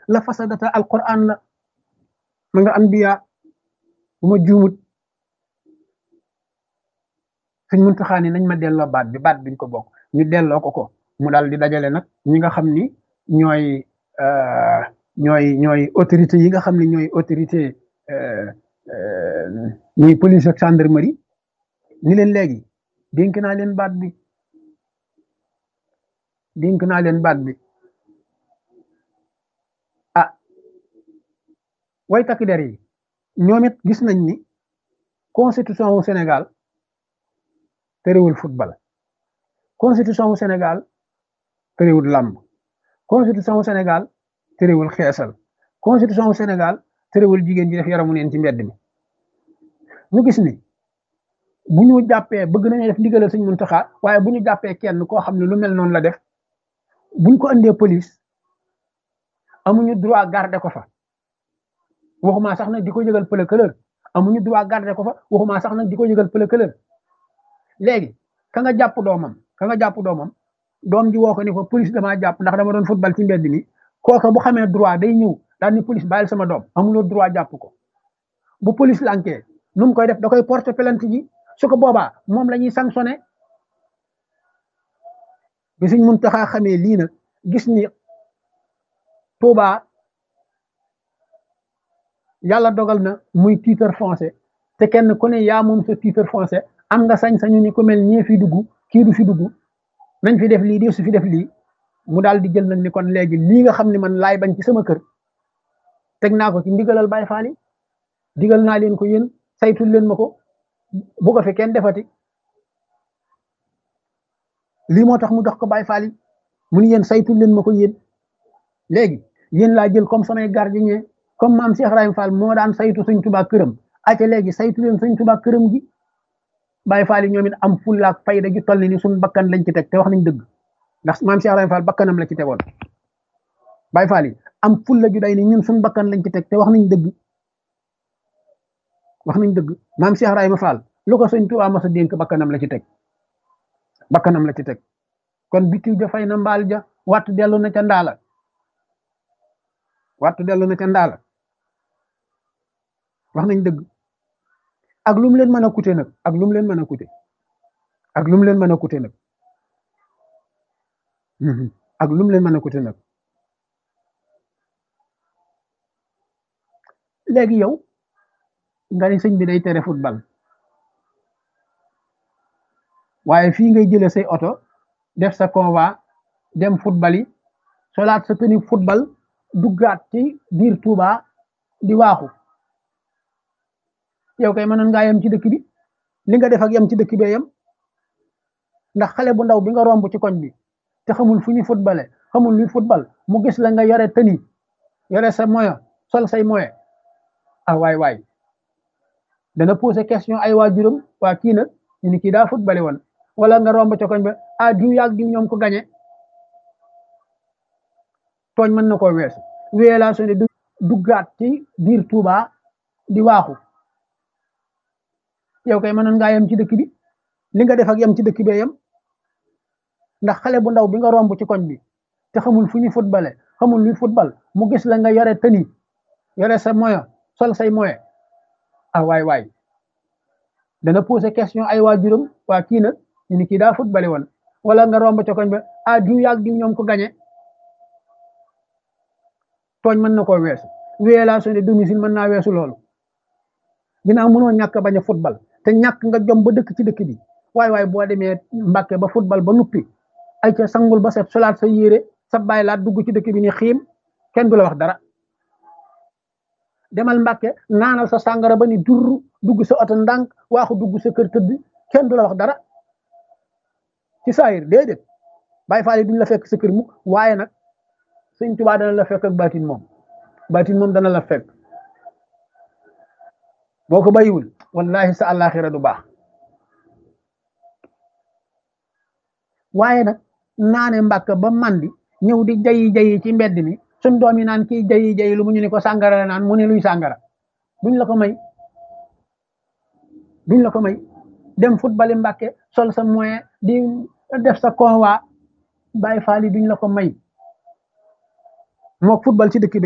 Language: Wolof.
la fasadata alquran la ma nga anbiya bu ma juumut suñ muntaxaa ni nañ ma delloo baat biñ ko bokk ñu delloo ko mu daal di dajale nag ñi nga xam ni ñooy ñooy autorité yi nga xam ne ñooy autorité ñuy police ak gendarmerie ni leen léegi dénk naa leen baat bi dénk naa leen baat bi ah way takk der yi ñoom it gis nañ ni constitution wu Sénégal terewul football constitution wu Sénégal terewul làmb constitution wu Sénégal terewul xeesal constitution wu Sénégal terewul jigéen ji def yaramu neen ci mbedd mi ñu gis ni bu ñu jàppee bëgg nañu def ndigalal Sëñ Muntaxa waaye bu ñu jàppee kenn koo xam ne lu mel noonu la def buñ ko andee police amuñu droit garder ko fa waxuma sax nag di ko yëgal procureur amuñu droit garder ko fa waxuma sax nag di ko yëgal procureur léegi ka nga jàpp doomam doom ji woo ko ni ko police damaa jàpp ndax dama doon football ci mbedd mi kooka bu xamee droit day ñëw daal ni police bàyyil sama doom amuloo droit jàpp ko bu police lankee nu mu koy def da koy porter plainte ji su ko boobaa moom la ñuy sanctionné bi Sëñ Muntaxa xamee lii nag gis ni Touba yàlla dogal na muy titre foncier te kenn ku ne yaa moom sa titre foncier am nga sañ-sañu ni ku mel ñee fi dugg kii du fi dugg nañ fi def lii di su fi def lii mu daal di jël nag ni kon léegi lii nga xam ne man laay bañ ci sama kër teg naa ko ci ndigalal Baay Faal yi digal naa leen ko yéen saytul leen ma ko bu ko fi kenn defati lii moo tax mu dox ko Baay Faal yi mu ni yéen saytul leen ma ko yéen léegi yéen laa jël comme samay gardien comme maam Cheikh Ibrahima Fall moo daan saytu Sëñ Tuubaa këram aca léegi saytu leen Sëñ Tuubaa këram gi Baay Faal yi ñoom it am fulla ak fayda gi toll ni suñ bakkan lañ ci teg te wax nañ dëgg ndax maam Cheikh Ibrahima Fall bakkanam la ci tegoon Baay Faal yi am fulla ju day ni ñun suñ bakkan lañ ci teg te wax nañ dëgg maam Cheikh Ibrahima Fall lu ko Sëñ Tuubaa mos a dénk bakkanam la ci teg kon bitiw ja fay na mbaal ja wattu dellu na ca ndaala wax nañ dëgg ak lu mu leen mën a coûter nag ak lu mu leen mën a coûter nag ak lu mu leen mën a coûter nag léegi yow nga ni sëñ bi day tere football waaye fii ngay jëlee say oto def sa convoi dem football yi solaat sa tenue football duggaat ci biir Touba di waaxu yow kay mënoon ngaa yem ci dëkk bi li nga def ak yem ci dëkk bee yem ndax xale bu ndaw bi nga romb ci koñ bi te xamul fu ñu footballé xamul luy football mu gis la nga yore tenue yore sa moyen sol say moyen waay dana poser question ay waajuram waa kii nag ñu ni kii daa footballé woon wala nga romb ci koñ ba diw yaag diw ñoom ko gañe tooñ mën na koo weesu violation de duggaat ci biir Touba di waaxu yow kay mënoon ngaa yem ci dëkk bi li nga def ak yem ci dëkk bee yem ndax xale bu ndaw bi nga romb ci koñ bi te xamul fu ñu footballé xamul luy football mu gis la nga yore tenue yore sa moyen sol say moyen waay dana poser question ay waajuram waa kii nag ñu ni kii daa footballé woon wala nga romb ci koñ ba diw yaag diw ñoom ko gañe tooñ mën na koo weesu violation de domicile mën naa weesu loolu ginnaaw mënoo ñàkk bañ a football te ñàkk nga jom ba dëkk ci dëkk bi waay boo demee Mbàkke ba football ba nuppi ay ca sangul ba set solaat sa yére sa bàyyi laat dugg ci dëkk bi ni xiim kenn du la wax dara demal Mbàkke naanal sa sàngara ba ni durru dugg sa oto ndànk waaxu dugg sa kër tëdd kenn du la wax dara ci saayir déedéet Baay Faal yi duñ la fekk sa kër mukk waaye nag Sëñ Tuubaa dana la fekk ak baatin moom dana la fekk boo ko bàyyiwul wallahi sa àllaaxira du baax waaye nag naane Mbàkke ba mandi ñëw di jayi ci mbedd mi suñ doom yi naan kii jayi lu mu ñu ne ko sàngara la naan mu ne luy sàngara duñ la ko may dem football Mbàkke sol sa moyen di def sa convoi Baay Faal yi duñ la ko may moo football ci dëkk bi